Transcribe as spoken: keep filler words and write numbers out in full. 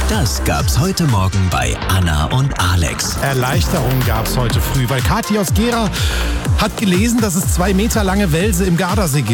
Das gab's heute Morgen bei Anna und Alex. Erleichterung gab's heute früh, weil Kathi aus Gera hat gelesen, dass es zwei Meter lange Welse im Gardasee gibt.